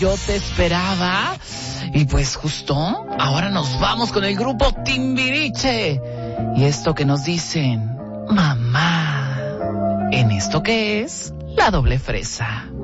Yo te esperaba. Y pues justo ahora nos vamos con el grupo Timbiriche. Y esto que nos dicen, mamá, en esto que es la doble fresa.